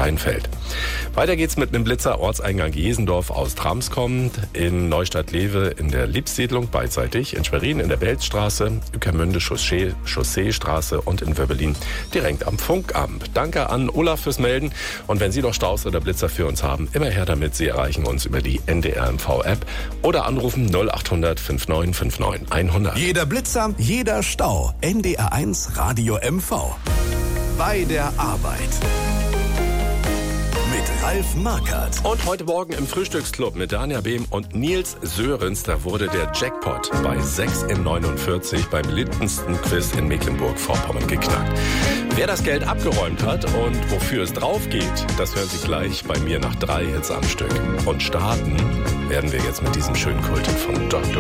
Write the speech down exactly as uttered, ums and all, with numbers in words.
Steinfeld. Weiter geht's mit einem Blitzer Ortseingang Jesendorf aus Tramskommen, in Neustadt-Lewe in der Liebsiedlung beidseitig, in Schwerin in der Belzstraße, Ueckermünde Chaussee, Chausseestraße und in Wöbbelin direkt am Funkamt. Danke an Olaf fürs Melden und wenn Sie noch Staus oder Blitzer für uns haben, immer her damit. Sie erreichen uns über die N D R M V-App oder anrufen null acht hundert neunundfünfzig neunundfünfzig hundert. Jeder Blitzer, jeder Stau. N D R eins Radio M V. Bei der Arbeit. Mit Ralf Markert. Und heute Morgen im Frühstücksclub mit Dania Behm und Nils Sörens, da wurde der Jackpot bei sechs in neunundvierzig beim Littenston-Quiz in Mecklenburg-Vorpommern geknackt. Wer das Geld abgeräumt hat und wofür es drauf geht, das hören Sie gleich bei mir nach drei Hits am Stück. Und starten werden wir jetzt mit diesem schönen Kult von Doktor